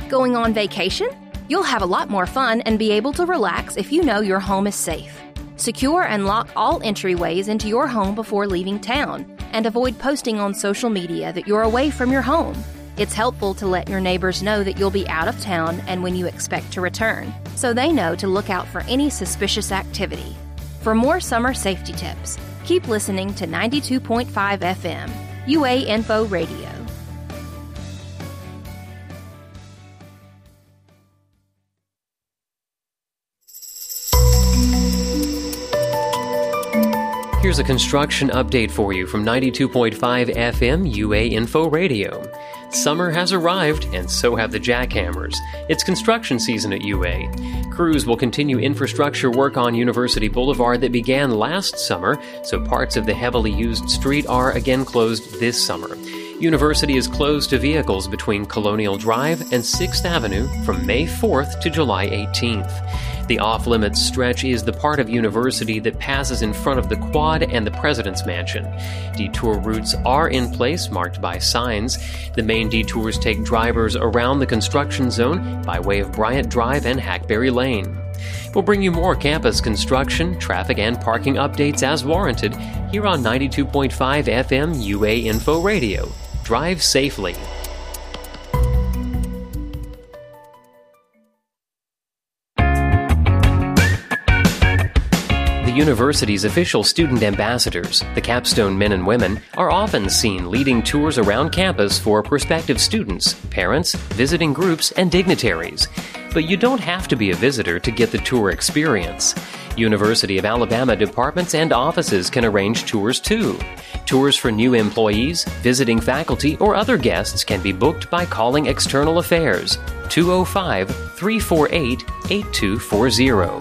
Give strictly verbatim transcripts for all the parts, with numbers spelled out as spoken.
Going on vacation? You'll have a lot more fun and be able to relax if you know your home is safe. Secure and lock all entryways into your home before leaving town, and avoid posting on social media that you're away from your home. It's helpful to let your neighbors know that you'll be out of town and when you expect to return, so they know to look out for any suspicious activity. For more summer safety tips, keep listening to ninety-two point five F M, U A Info Radio. Here's a construction update for you from ninety-two point five F M U A Info Radio. Summer has arrived, and so have the jackhammers. It's construction season at U A. Crews will continue infrastructure work on University Boulevard that began last summer, so parts of the heavily used street are again closed this summer. University is closed to vehicles between Colonial Drive and sixth Avenue from May fourth to July eighteenth. The off-limits stretch is the part of University that passes in front of the Quad and the President's Mansion. Detour routes are in place, marked by signs. The main detours take drivers around the construction zone by way of Bryant Drive and Hackberry Lane. We'll bring you more campus construction, traffic, and parking updates as warranted here on ninety-two point five F M U A Info Radio. Drive safely. The university's official student ambassadors, the Capstone men and women, are often seen leading tours around campus for prospective students, parents, visiting groups, and dignitaries. But you don't have to be a visitor to get the tour experience. University of Alabama departments and offices can arrange tours too. Tours for new employees, visiting faculty, or other guests can be booked by calling External Affairs, two oh five, three four eight, eight two four zero.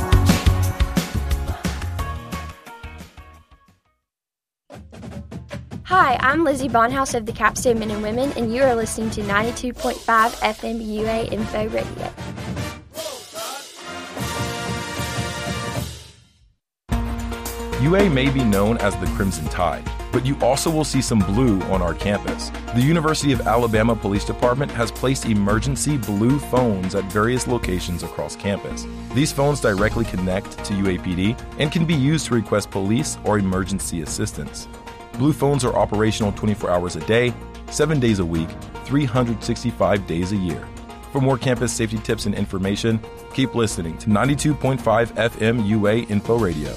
Hi, I'm Lizzie Bonhouse of the Capstone Men and Women, and you are listening to ninety-two point five F M U A Info Radio. U A may be known as the Crimson Tide, but you also will see some blue on our campus. The University of Alabama Police Department has placed emergency blue phones at various locations across campus. These phones directly connect to U A P D and can be used to request police or emergency assistance. Blue phones are operational twenty-four hours a day, seven days a week, three hundred sixty-five days a year. For more campus safety tips and information, keep listening to ninety-two point five F M U A Info Radio.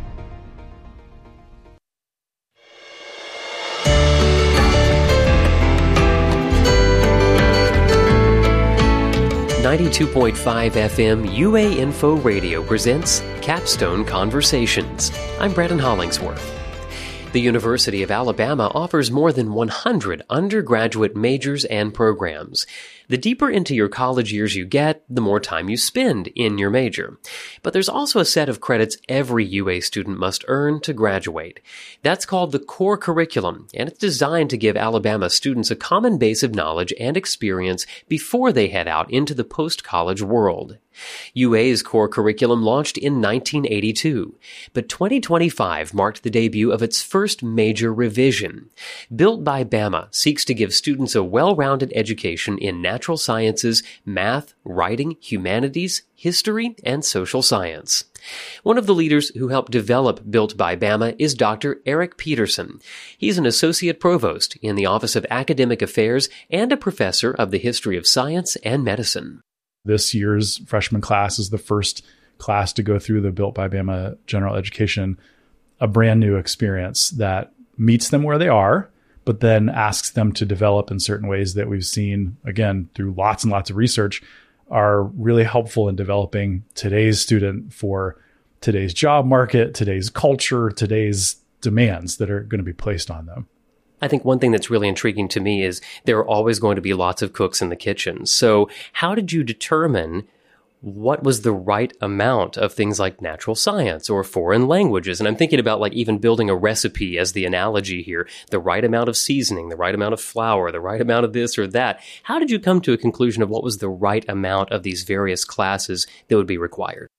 ninety-two point five F M U A Info Radio presents Capstone Conversations. I'm Brandon Hollingsworth. The University of Alabama offers more than one hundred undergraduate majors and programs. The deeper into your college years you get, the more time you spend in your major. But there's also a set of credits every U A student must earn to graduate. That's called the core curriculum, and it's designed to give Alabama students a common base of knowledge and experience before they head out into the post-college world. U A's core curriculum launched in nineteen eighty-two, but twenty twenty-five marked the debut of its first major revision. Built by Bama seeks to give students a well-rounded education in natural sciences, math, writing, humanities, history, and social science. One of the leaders who helped develop Built by Bama is Doctor Eric Peterson. He's an associate provost in the Office of Academic Affairs and a professor of the history of science and medicine. This year's freshman class is the first class to go through the Built by Bama General Education, a brand new experience that meets them where they are, but then asks them to develop in certain ways that we've seen, again, through lots and lots of research, are really helpful in developing today's student for today's job market, today's culture, today's demands that are going to be placed on them. I think one thing that's really intriguing to me is there are always going to be lots of cooks in the kitchen. So how did you determine what was the right amount of things like natural science or foreign languages? And I'm thinking about like even building a recipe as the analogy here, the right amount of seasoning, the right amount of flour, the right amount of this or that. How did you come to a conclusion of what was the right amount of these various classes that would be required?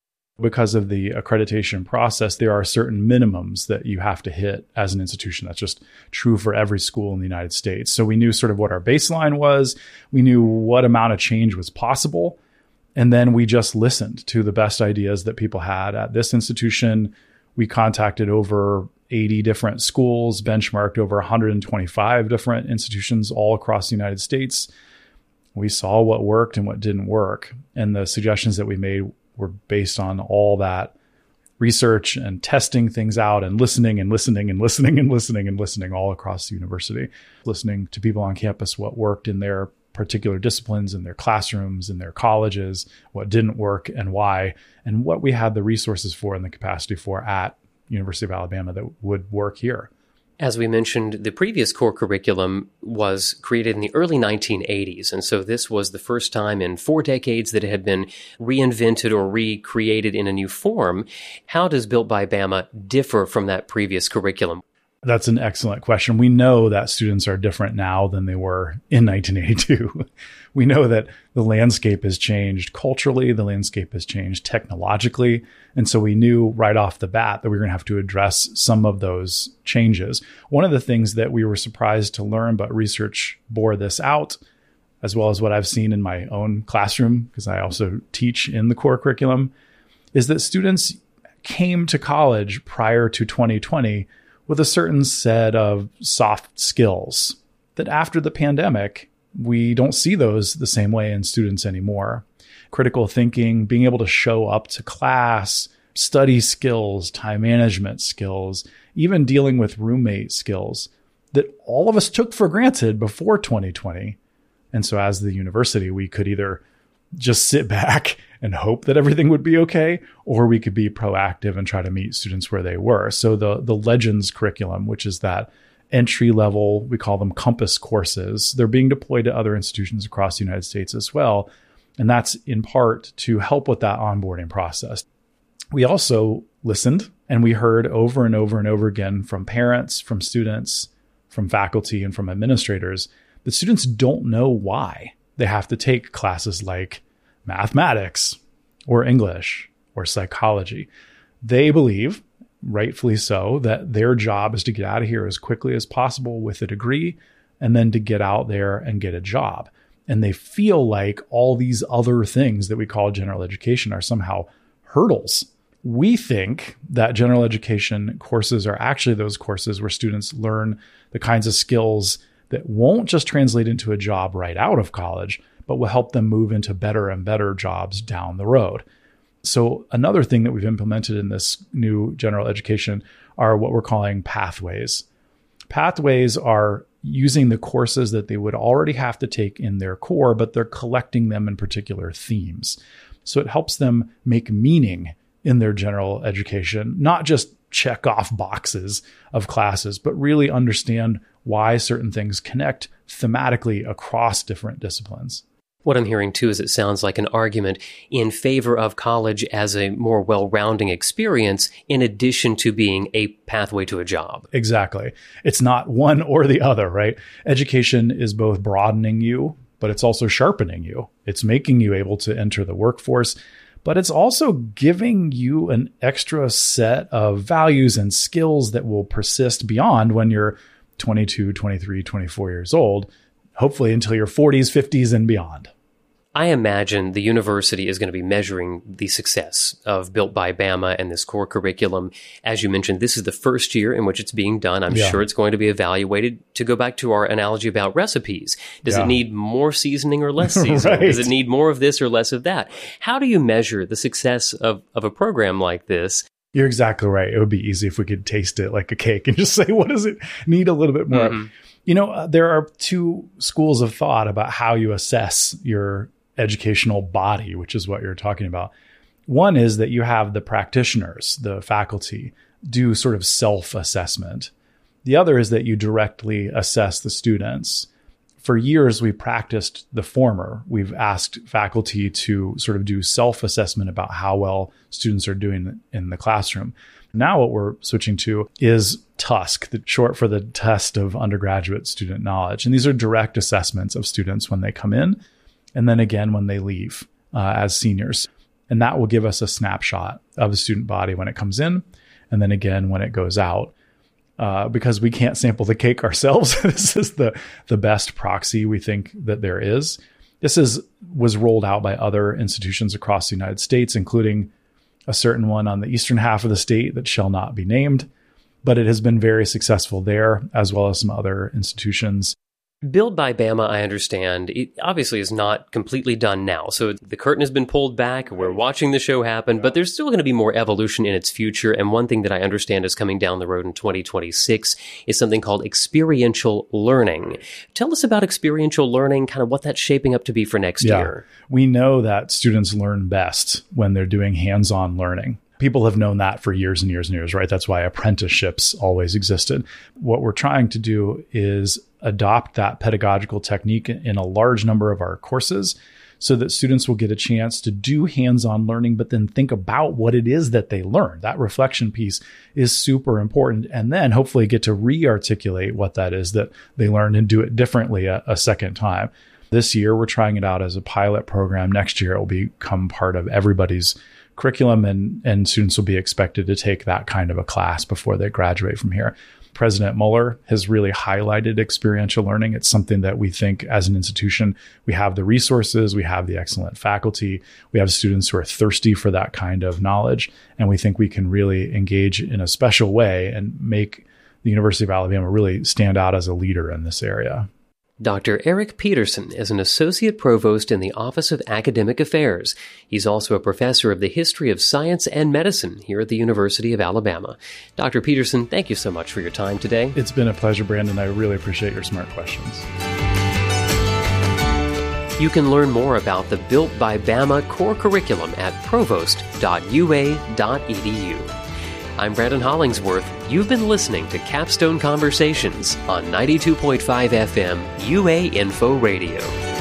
Because of the accreditation process, there are certain minimums that you have to hit as an institution. That's just true for every school in the United States. So we knew sort of what our baseline was. We knew what amount of change was possible. And then we just listened to the best ideas that people had at this institution. We contacted over eighty different schools, benchmarked over one hundred twenty-five different institutions all across the United States. We saw what worked and what didn't work. And the suggestions that we made were based on all that research and testing things out and listening and listening and listening and listening and listening all across the university, listening to people on campus, what worked in their particular disciplines, in their classrooms, in their colleges, what didn't work and why, and what we had the resources for and the capacity for at University of Alabama that would work here. As we mentioned, the previous core curriculum was created in the early nineteen eighties, and so this was the first time in four decades that it had been reinvented or recreated in a new form. How does Built by Bama differ from that previous curriculum? That's an excellent question. We know that students are different now than they were in nineteen eighty-two. We know that the landscape has changed culturally, the landscape has changed technologically. And so we knew right off the bat that we were going to have to address some of those changes. One of the things that we were surprised to learn, but research bore this out, as well as what I've seen in my own classroom, because I also teach in the core curriculum, is that students came to college prior to twenty twenty with a certain set of soft skills that after the pandemic, we don't see those the same way in students anymore. Critical thinking, being able to show up to class, study skills, time management skills, even dealing with roommate skills that all of us took for granted before twenty twenty. And so as the university, we could either just sit back and hope that everything would be okay, or we could be proactive and try to meet students where they were. So the, the Legends curriculum, which is that entry level, we call them Compass courses, they're being deployed to other institutions across the United States as well. And that's in part to help with that onboarding process. We also listened and we heard over and over and over again from parents, from students, from faculty, and from administrators that students don't know why they have to take classes like mathematics or English or psychology. They believe, rightfully so, that their job is to get out of here as quickly as possible with a degree and then to get out there and get a job. And they feel like all these other things that we call general education are somehow hurdles. We think that general education courses are actually those courses where students learn the kinds of skills that won't just translate into a job right out of college, but will help them move into better and better jobs down the road. So another thing that we've implemented in this new general education are what we're calling pathways. Pathways are using the courses that they would already have to take in their core, but they're collecting them in particular themes. So it helps them make meaning in their general education, not just check off boxes of classes, but really understand why certain things connect thematically across different disciplines. What I'm hearing, too, is it sounds like an argument in favor of college as a more well-rounding experience in addition to being a pathway to a job. Exactly. It's not one or the other, right? Education is both broadening you, but it's also sharpening you. It's making you able to enter the workforce, but it's also giving you an extra set of values and skills that will persist beyond when you're twenty-two, twenty-three, twenty-four years old, hopefully until your forties, fifties, and beyond. I imagine the university is going to be measuring the success of Built by Bama and this core curriculum. As you mentioned, this is the first year in which it's being done. I'm yeah. sure it's going to be evaluated. To go back to our analogy about recipes, does yeah. it need more seasoning or less seasoning? Right. Does it need more of this or less of that? How do you measure the success of, of a program like this? You're exactly right. It would be easy if we could taste it like a cake and just say, what does it need a little bit more? Mm-hmm. You know, uh, there are two schools of thought about how you assess your educational body, which is what you're talking about. One is that you have the practitioners, the faculty, do sort of self-assessment. The other is that you directly assess the students. For years, we practiced the former. We've asked faculty to sort of do self-assessment about how well students are doing in the classroom. Now what we're switching to is TUSK, the short for the Test of Undergraduate Student Knowledge. And these are direct assessments of students when they come in, and then again when they leave uh, as seniors. And that will give us a snapshot of the student body when it comes in, and then again when it goes out. Uh, because we can't sample the cake ourselves, this is the, the best proxy we think that there is. This is was rolled out by other institutions across the United States, including a certain one on the eastern half of the state that shall not be named. But it has been very successful there, as well as some other institutions. Build by Bama, I understand, it obviously is not completely done now. So the curtain has been pulled back. We're watching the show happen, but there's still going to be more evolution in its future. And one thing that I understand is coming down the road in twenty twenty-six is something called experiential learning. Tell us about experiential learning, kind of what that's shaping up to be for next yeah. year. We know that students learn best when they're doing hands-on learning. People have known that for years and years and years, right? That's why apprenticeships always existed. What we're trying to do is adopt that pedagogical technique in a large number of our courses so that students will get a chance to do hands-on learning, but then think about what it is that they learned. That reflection piece is super important. And then hopefully get to re-articulate what that is that they learned and do it differently a, a second time. This year, we're trying it out as a pilot program. Next year, it will become part of everybody's curriculum, and, and students will be expected to take that kind of a class before they graduate from here. President Mueller has really highlighted experiential learning. It's something that we think as an institution, we have the resources, we have the excellent faculty, we have students who are thirsty for that kind of knowledge, and we think we can really engage in a special way and make the University of Alabama really stand out as a leader in this area. Doctor Eric Peterson is an associate provost in the Office of Academic Affairs. He's also a professor of the history of science and medicine here at the University of Alabama. Doctor Peterson, thank you so much for your time today. It's been a pleasure, Brandon. I really appreciate your smart questions. You can learn more about the Built by Bama core curriculum at provost dot u a dot e d u. I'm Brandon Hollingsworth. You've been listening to Capstone Conversations on ninety-two point five F M U A Info Radio.